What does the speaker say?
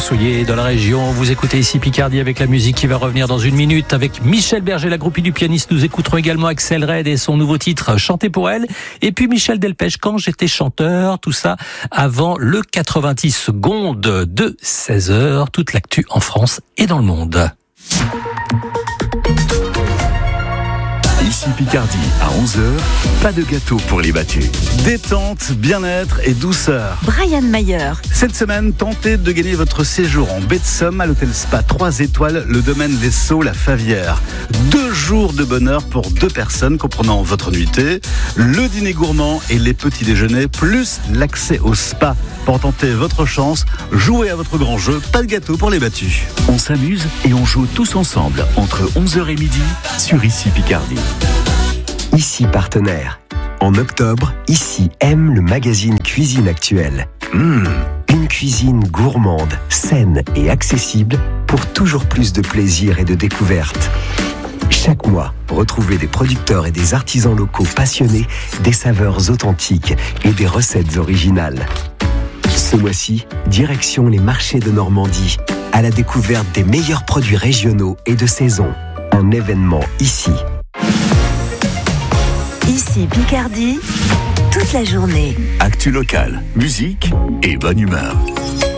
soyez dans la région, vous écoutez ici Picardie avec la musique qui va revenir dans une minute avec Michel Berger, la groupie du pianiste. Nous écouterons également Axel Red et son nouveau titre Chanter pour elle. Et puis Michel Delpech, Quand j'étais chanteur, tout ça avant le 90 secondes de 16h. Toute l'actu en France et dans le monde. Ici Picardie, à 11h, pas de gâteau pour les battus. Détente, bien-être et douceur. Brian Mayer. Cette semaine, tentez de gagner votre séjour en baie de Somme à l'hôtel Spa 3 étoiles, le domaine des Sceaux, la Favière. 2 jours de bonheur pour 2 personnes, comprenant votre nuitée, le dîner gourmand et les petits déjeuners, plus l'accès au spa. Pour tenter votre chance, jouez à votre grand jeu, pas de gâteau pour les battus. On s'amuse et on joue tous ensemble entre 11h et midi sur Ici Picardie. Ici partenaire. En octobre, Ici aime le magazine Cuisine Actuelle. Une cuisine gourmande, saine et accessible pour toujours plus de plaisir et de découverte. Chaque mois, retrouvez des producteurs et des artisans locaux passionnés, des saveurs authentiques et des recettes originales. Ce mois-ci, direction les marchés de Normandie, à la découverte des meilleurs produits régionaux et de saison. Un événement ici. Ici Picardie, toute la journée. Actu locale, musique et bonne humeur.